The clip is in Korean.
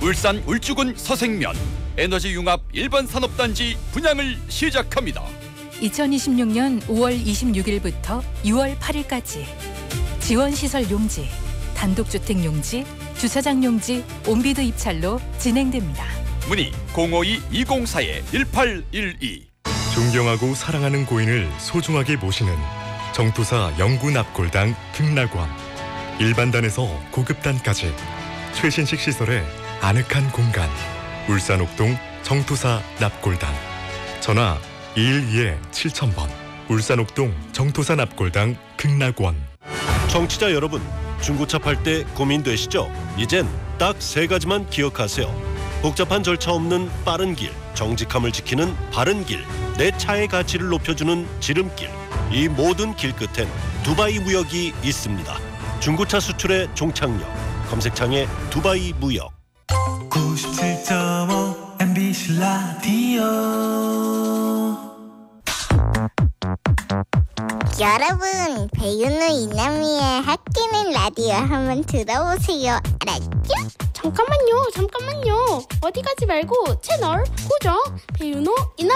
울산 울주군 서생면 에너지융합 일반 산업단지 분양을 시작합니다. 2026년 5월 26일부터 6월 8일까지 지원시설 용지, 단독주택 용지, 주차장 용지, 온비드 입찰로 진행됩니다. 문의 052-204-1812. 존경하고 사랑하는 고인을 소중하게 모시는 정토사 영구납골당 극락원. 일반단에서 고급단까지 최신식 시설에 아늑한 공간. 울산 옥동 정토사 납골당. 전화 212-7000번. 울산 옥동 정토사 납골당 극락원. 청취자 여러분, 중고차 팔 때 고민되시죠? 이젠 딱 3가지만 기억하세요. 복잡한 절차 없는 빠른 길, 정직함을 지키는 바른 길, 내 차의 가치를 높여주는 지름길. 이 모든 길 끝엔 두바이 무역이 있습니다. 중고차 수출의 종착역, 검색창에 두바이 무역. 97.5 MBC 라디오. 여러분, 배윤우 이남희의 학기는 라디오 한번 들어보세요. 알았죠? 잠깐만요. 어디 가지 말고 채널 고정. 배윤호 이남